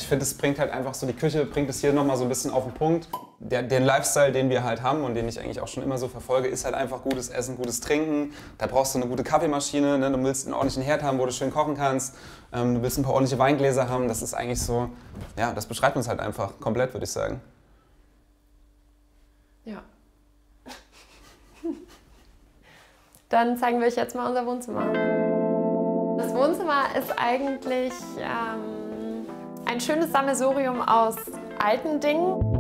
Ich finde, es bringt halt einfach so, die Küche bringt es hier nochmal so ein bisschen auf den Punkt. Den Lifestyle, den wir halt haben und den ich eigentlich auch schon immer so verfolge, ist halt einfach gutes Essen, gutes Trinken. Da brauchst du eine gute Kaffeemaschine, ne? Du willst einen ordentlichen Herd haben, wo du schön kochen kannst. Du willst ein paar ordentliche Weingläser haben. Das ist eigentlich so, ja, das beschreibt uns halt einfach komplett, würde ich sagen. Ja. Dann zeigen wir euch jetzt mal unser Wohnzimmer. Das Wohnzimmer ist eigentlich ein schönes Sammelsurium aus alten Dingen.